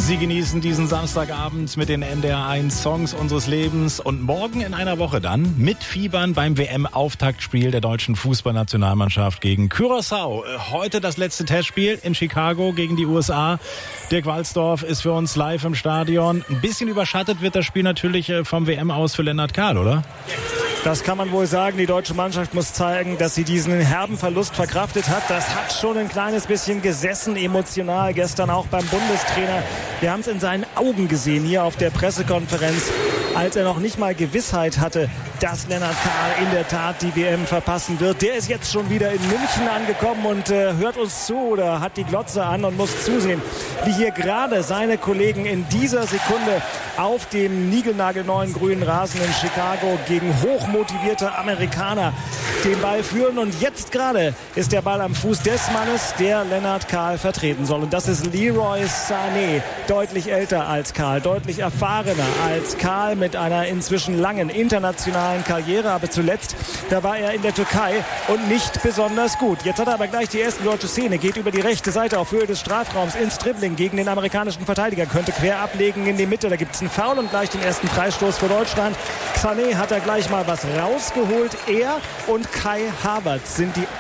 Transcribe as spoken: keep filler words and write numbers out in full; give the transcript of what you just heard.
Sie genießen diesen Samstagabend mit den N D R eins Songs unseres Lebens und morgen in einer Woche dann mitfiebern beim W M-Auftaktspiel der deutschen Fußballnationalmannschaft gegen Curaçao. Heute das letzte Testspiel in Chicago gegen die U S A. Dirk Walzdorf ist für uns live im Stadion. Ein bisschen überschattet wird das Spiel natürlich vom W M-Aus für Lennart Kahl, oder? Das kann man wohl sagen. Die deutsche Mannschaft muss zeigen, dass sie diesen herben Verlust verkraftet hat. Das hat schon ein kleines bisschen gesessen, emotional. Gestern auch beim Bundestrainer. Wir haben es in seinen Augen gesehen, hier auf der Pressekonferenz, als er noch nicht mal Gewissheit hatte, dass Lennart Kahl in der Tat die W M verpassen wird. Der ist jetzt schon wieder in München angekommen und äh, hört uns zu oder hat die Glotze an und muss zusehen, wie hier gerade seine Kollegen in dieser Sekunde auf dem niegelnagelneuen grünen Rasen in Chicago gegen hochmotivierte Amerikaner den Ball führen. Und jetzt gerade ist der Ball am Fuß des Mannes, der Lennart Kahl vertreten soll. Und das ist Leroy Sané, deutlich älter als Kahl, deutlich erfahrener als Kahl mit einer inzwischen langen internationalen Karriere. Aber zuletzt, da war er in der Türkei und nicht besonders gut. Jetzt hat er aber gleich die erste deutsche Szene, geht über die rechte Seite auf Höhe des Strafraums ins Dribbling gegen den amerikanischen Verteidiger, könnte quer ablegen in die Mitte. Da gibt es einen Foul und gleich den ersten Freistoß für Deutschland. Sané hat da gleich mal was rausgeholt. Er und Kai Havertz sind die